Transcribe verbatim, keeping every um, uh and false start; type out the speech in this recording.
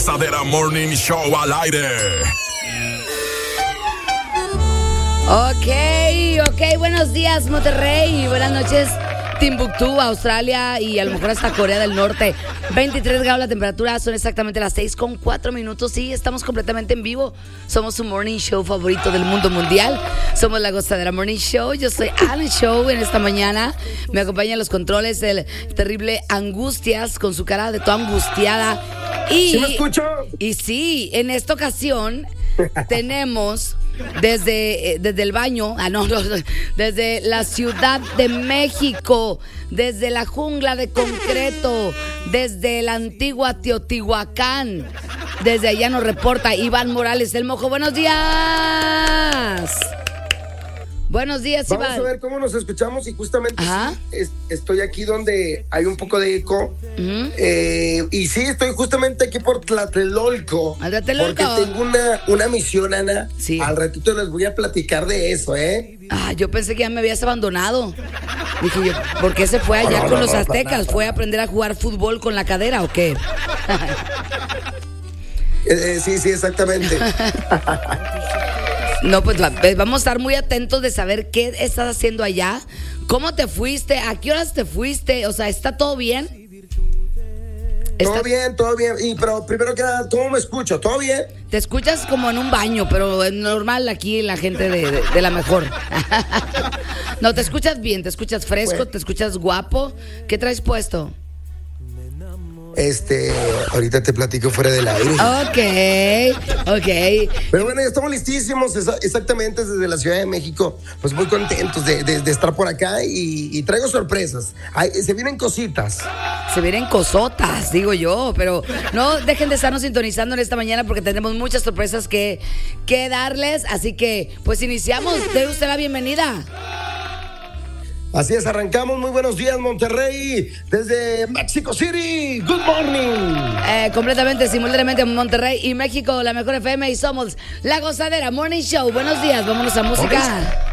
Gozadera Morning Show al aire. Ok, ok, buenos días Monterrey, buenas noches Timbuktu, Australia y a lo mejor hasta Corea del Norte. veintitrés grados la temperatura, son exactamente las seis con cuatro minutos y estamos completamente en vivo. Somos su morning show favorito del mundo mundial. Somos la Gozadera Morning Show. Yo soy Alan Show en esta mañana. Me acompaña en los controles el terrible Angustias con su cara de toda angustiada. Y, ¿Sí me escucho? Y sí, en esta ocasión tenemos desde, desde el baño, ah no, no, desde la Ciudad de México, desde la jungla de concreto, desde la antigua Teotihuacán, desde allá nos reporta Iván Morales, el Mojo. Buenos días. Buenos días, Vamos Iván. a ver cómo nos escuchamos y justamente Ajá. sí, es- estoy aquí donde hay un poco de eco. Ujú. Eh, y sí, estoy justamente aquí por Tlatelolco. ¿Al Tlatelolco? Porque tengo una, una misión, Ana. Sí. Al ratito les voy a platicar de eso, ¿eh? Ah, yo pensé que ya me habías abandonado. Dije yo, ¿por qué se fue allá No, no, con no, los no, aztecas? ¿Fue a aprender a jugar fútbol con la cadera o qué? Eh, eh, sí, sí, exactamente. No, pues va- pues vamos a estar muy atentos de saber qué estás haciendo allá. ¿Cómo te fuiste? ¿A qué horas te fuiste? O sea, ¿está todo bien? Todo Está- bien, todo bien. Y, pero primero que nada, ¿cómo me escucho? ¿Todo bien? Te escuchas como en un baño, pero es normal aquí la gente de, de- de la mejor. No, te escuchas bien, te escuchas fresco, Bueno. te escuchas guapo. ¿Qué traes puesto? Este, ahorita te platico fuera del aire. Ok, ok. Pero bueno, ya estamos listísimos, esa- exactamente desde la Ciudad de México. Pues muy contentos de, de- de estar por acá y, y traigo sorpresas. Ay, se vienen cositas. Se vienen cosotas, digo yo, pero no dejen de estarnos sintonizando en esta mañana porque tenemos muchas sorpresas que, que darles. Así que, pues iniciamos. Dé usted la bienvenida. Así es, arrancamos. Muy buenos días, Monterrey, desde Mexico City. Good morning. Eh, completamente, simultáneamente en Monterrey y México, la mejor F M y somos La Gozadera Morning Show. Buenos días, vámonos a música.